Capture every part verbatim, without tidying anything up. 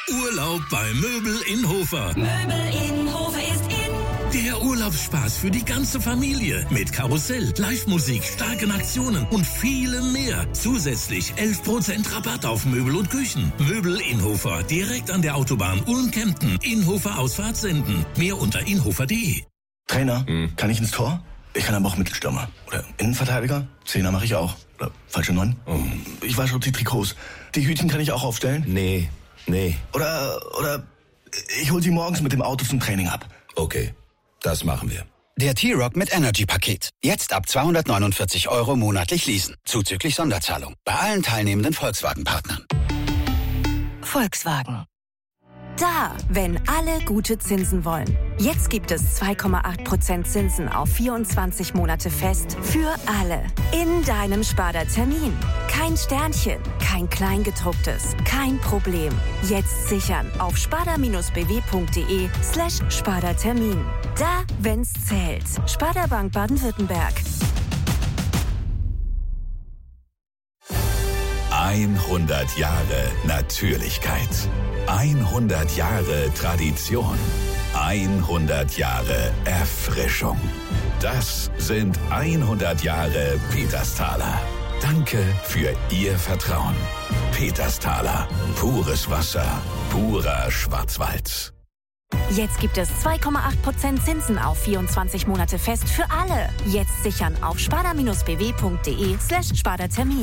Urlaub bei Möbel in Hofer. Möbel in Hofer ist in. Der Urlaubsspaß für die ganze Familie. Mit Karussell, Live-Musik, starken Aktionen und vielem mehr. Zusätzlich elf Prozent Rabatt auf Möbel und Küchen. Möbel in Hofer, direkt an der Autobahn Ulm-Kempten. Inhofer Ausfahrt senden. Mehr unter inhofer punkt de. Trainer, hm. kann ich ins Tor? Ich kann aber auch Mittelstürmer. Oder Innenverteidiger? Zehner mache ich auch. Oder falsche Neun? Oh. Ich wasche auch die Trikots. Die Hütchen kann ich auch aufstellen? Nee, nee. Oder, oder ich hol sie morgens mit dem Auto zum Training ab. Okay, das machen wir. Der T-Rock mit Energy-Paket. Jetzt ab zweihundertneunundvierzig Euro monatlich leasen. Zuzüglich Sonderzahlung. Bei allen teilnehmenden Volkswagen-Partnern. Volkswagen. Da, wenn alle gute Zinsen wollen. Jetzt gibt es zwei Komma acht Prozent Zinsen auf vierundzwanzig Monate fest für alle. In deinem Sparda-Termin. Kein Sternchen, kein Kleingedrucktes, kein Problem. Jetzt sichern auf sparda-bw.de slash Sparda-Termin. Da, wenn's zählt. Sparda Bank Baden-Württemberg. hundert Jahre Natürlichkeit. hundert Jahre Tradition. hundert Jahre Erfrischung. Das sind hundert Jahre Petersthaler. Danke für Ihr Vertrauen. Petersthaler. Pures Wasser. Purer Schwarzwald. Jetzt gibt es zwei Komma acht Prozent Zinsen auf vierundzwanzig Monate fest für alle. Jetzt sichern auf sparda-bw.de slash Sparda-Termin.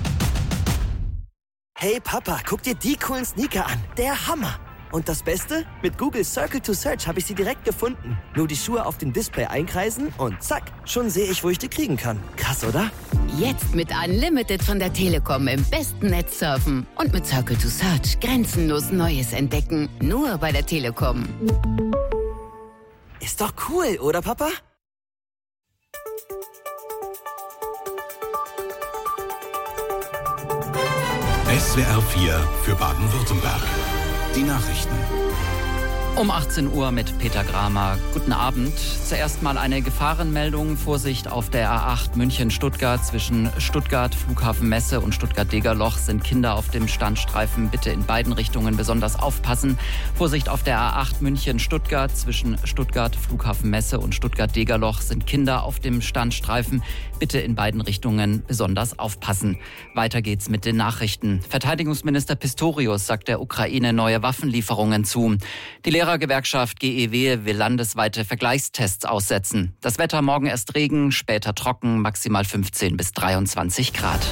Hey Papa, guck dir die coolen Sneaker an. Der Hammer. Und das Beste? Mit Google Circle to Search habe ich sie direkt gefunden. Nur die Schuhe auf dem Display einkreisen und zack, schon sehe ich, wo ich die kriegen kann. Krass, oder? Jetzt mit Unlimited von der Telekom im besten Netz surfen. Und mit Circle to Search grenzenlos Neues entdecken. Nur bei der Telekom. Ist doch cool, oder Papa? S W R vier für Baden-Württemberg. Die Nachrichten. Um achtzehn Uhr mit Peter Gramer. Guten Abend. Zuerst mal eine Gefahrenmeldung. Vorsicht auf der A acht München-Stuttgart. Zwischen Stuttgart, Flughafen Messe und Stuttgart-Degerloch sind Kinder auf dem Standstreifen. Bitte in beiden Richtungen besonders aufpassen. Vorsicht auf der A acht München-Stuttgart. Zwischen Stuttgart, Flughafen Messe und Stuttgart-Degerloch sind Kinder auf dem Standstreifen. Bitte in beiden Richtungen besonders aufpassen. Weiter geht's mit den Nachrichten. Verteidigungsminister Pistorius sagt der Ukraine neue Waffenlieferungen zu. Die Lehrergewerkschaft G E W will landesweite Vergleichstests aussetzen. Das Wetter morgen erst Regen, später trocken, maximal fünfzehn bis dreiundzwanzig Grad.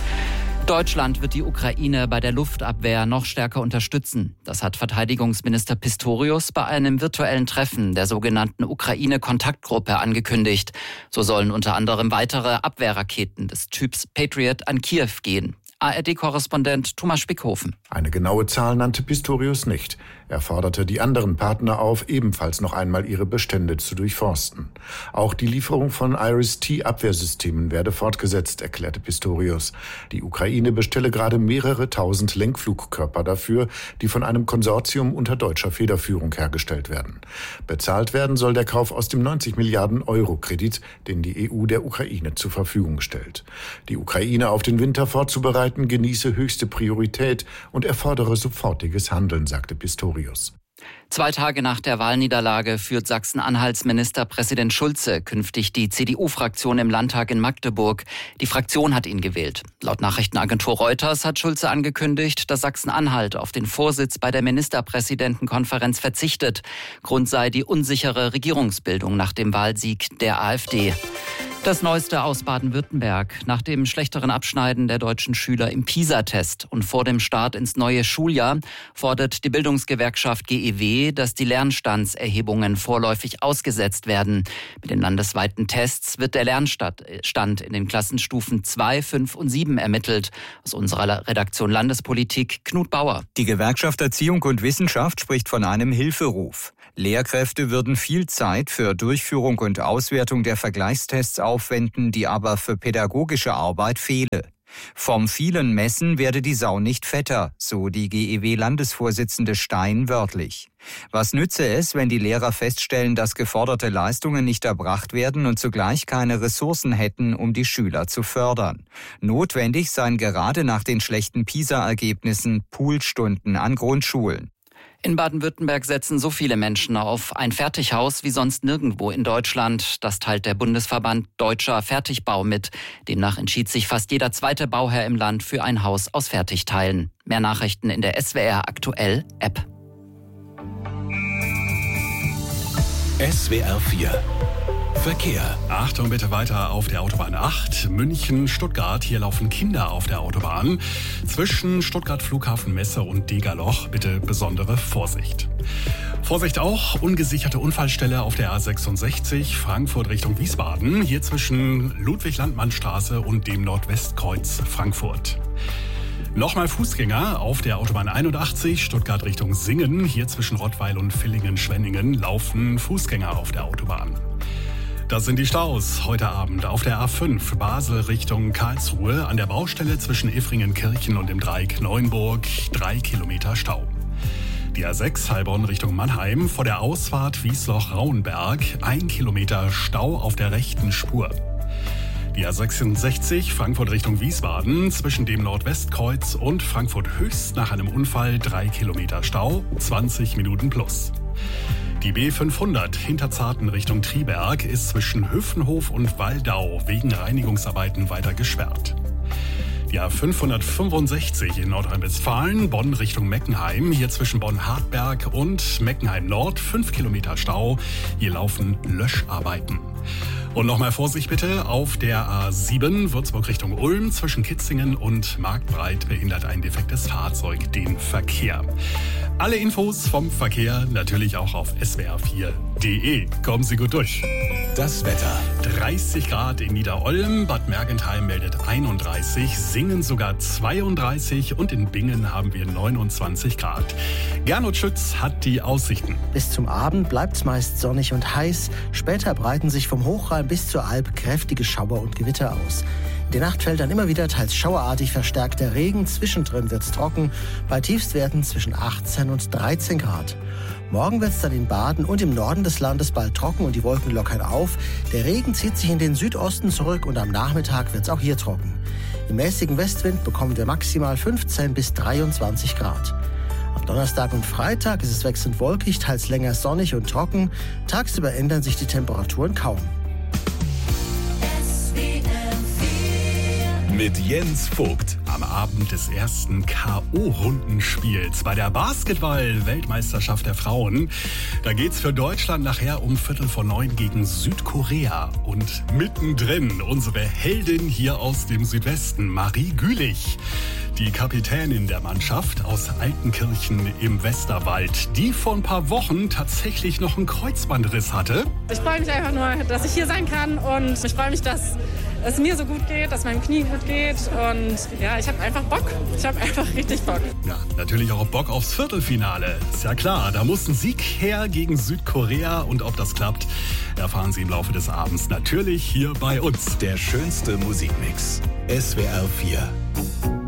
Deutschland wird die Ukraine bei der Luftabwehr noch stärker unterstützen. Das hat Verteidigungsminister Pistorius bei einem virtuellen Treffen der sogenannten Ukraine-Kontaktgruppe angekündigt. So sollen unter anderem weitere Abwehrraketen des Typs Patriot an Kiew gehen. A R D-Korrespondent Thomas Spickhofen. Eine genaue Zahl nannte Pistorius nicht. Er forderte die anderen Partner auf, ebenfalls noch einmal ihre Bestände zu durchforsten. Auch die Lieferung von Iris-T-Abwehrsystemen werde fortgesetzt, erklärte Pistorius. Die Ukraine bestelle gerade mehrere tausend Lenkflugkörper dafür, die von einem Konsortium unter deutscher Federführung hergestellt werden. Bezahlt werden soll der Kauf aus dem neunzig Milliarden Euro Kredit, den die E U der Ukraine zur Verfügung stellt. Die Ukraine auf den Winter vorzubereiten, genieße höchste Priorität und erfordere sofortiges Handeln, sagte Pistorius. Zwei Tage nach der Wahlniederlage führt Sachsen-Anhalts Ministerpräsident Schulze künftig die C D U-Fraktion im Landtag in Magdeburg. Die Fraktion hat ihn gewählt. Laut Nachrichtenagentur Reuters hat Schulze angekündigt, dass Sachsen-Anhalt auf den Vorsitz bei der Ministerpräsidentenkonferenz verzichtet. Grund sei die unsichere Regierungsbildung nach dem Wahlsieg der AfD. Das Neueste aus Baden-Württemberg. Nach dem schlechteren Abschneiden der deutschen Schüler im PISA-Test und vor dem Start ins neue Schuljahr fordert die Bildungsgewerkschaft G E W, dass die Lernstandserhebungen vorläufig ausgesetzt werden. Mit den landesweiten Tests wird der Lernstand in den Klassenstufen zwei, fünf und sieben ermittelt. Aus unserer Redaktion Landespolitik Knut Bauer. Die Gewerkschaft Erziehung und Wissenschaft spricht von einem Hilferuf. Lehrkräfte würden viel Zeit für Durchführung und Auswertung der Vergleichstests aufwenden, die aber für pädagogische Arbeit fehle. Vom vielen Messen werde die Sau nicht fetter, so die G E W-Landesvorsitzende Stein wörtlich. Was nütze es, wenn die Lehrer feststellen, dass geforderte Leistungen nicht erbracht werden und zugleich keine Ressourcen hätten, um die Schüler zu fördern? Notwendig seien gerade nach den schlechten PISA-Ergebnissen Poolstunden an Grundschulen. In Baden-Württemberg setzen so viele Menschen auf ein Fertighaus wie sonst nirgendwo in Deutschland. Das teilt der Bundesverband Deutscher Fertigbau mit. Demnach entschied sich fast jeder zweite Bauherr im Land für ein Haus aus Fertigteilen. Mehr Nachrichten in der S W R Aktuell App. S W R vier Verkehr. Achtung bitte weiter auf der Autobahn acht, München-Stuttgart. Hier laufen Kinder auf der Autobahn. Zwischen Stuttgart Flughafen Messe und Degerloch bitte besondere Vorsicht. Vorsicht auch, ungesicherte Unfallstelle auf der A sechsundsechzig, Frankfurt Richtung Wiesbaden. Hier zwischen Ludwig-Landmann-Straße und dem Nordwestkreuz Frankfurt. Nochmal Fußgänger auf der Autobahn einundachtzig, Stuttgart Richtung Singen. Hier zwischen Rottweil und Villingen-Schwenningen laufen Fußgänger auf der Autobahn. Das sind die Staus heute Abend auf der A fünf, Basel Richtung Karlsruhe, an der Baustelle zwischen Iffringen-Kirchen und dem Dreieck Neuenburg, drei Kilometer Stau. Die A sechs, Heilbronn Richtung Mannheim, vor der Ausfahrt Wiesloch-Rauenberg, ein Kilometer Stau auf der rechten Spur. Die A sechsundsechzig, Frankfurt Richtung Wiesbaden, zwischen dem Nordwestkreuz und Frankfurt Höchst nach einem Unfall, drei Kilometer Stau, zwanzig Minuten plus. Die B fünfhundert Hinterzarten Richtung Triberg ist zwischen Höfenhof und Waldau wegen Reinigungsarbeiten weiter gesperrt. Die A fünfhundertfünfundsechzig in Nordrhein-Westfalen, Bonn Richtung Meckenheim, hier zwischen Bonn-Hartberg und Meckenheim Nord, fünf Kilometer Stau, hier laufen Löscharbeiten. Und nochmal Vorsicht bitte, auf der A sieben, Würzburg Richtung Ulm, zwischen Kitzingen und Marktbreit behindert ein defektes Fahrzeug den Verkehr. Alle Infos vom Verkehr natürlich auch auf S W R vier punkt de. Kommen Sie gut durch. Das Wetter. dreißig Grad in Niederolm, Bad Mergentheim meldet einunddreißig, Singen sogar zweiunddreißig und in Bingen haben wir neunundzwanzig Grad. Gernot Schütz hat die Aussichten. Bis zum Abend bleibt es meist sonnig und heiß. Später breiten sich vom Hochrhein bis zur Alp kräftige Schauer und Gewitter aus. In der Nacht fällt dann immer wieder teils schauerartig verstärkter Regen. Zwischendrin wird es trocken, bei Tiefstwerten zwischen achtzehn und dreizehn Grad. Morgen wird es dann in Baden und im Norden des Landes bald trocken und die Wolken lockern auf. Der Regen zieht sich in den Südosten zurück und am Nachmittag wird es auch hier trocken. Im mäßigen Westwind bekommen wir maximal fünfzehn bis dreiundzwanzig Grad. Am Donnerstag und Freitag ist es wechselnd wolkig, teils länger sonnig und trocken. Tagsüber ändern sich die Temperaturen kaum. Mit Jens Vogt. Am Abend des ersten K O-Rundenspiels bei der Basketball-Weltmeisterschaft der Frauen. Da geht's für Deutschland nachher um Viertel vor neun gegen Südkorea. Und mittendrin unsere Heldin hier aus dem Südwesten, Marie Gülich. Die Kapitänin der Mannschaft aus Altenkirchen im Westerwald, die vor ein paar Wochen tatsächlich noch einen Kreuzbandriss hatte. Ich freue mich einfach nur, dass ich hier sein kann und ich freue mich, dass es mir so gut geht, dass meinem Knie gut geht und ja, ich habe einfach Bock. Ich habe einfach richtig Bock. Ja, natürlich auch Bock aufs Viertelfinale. Ist ja klar, da muss ein Sieg her gegen Südkorea und ob das klappt, erfahren Sie im Laufe des Abends natürlich hier bei uns. Der schönste Musikmix. S W R vier.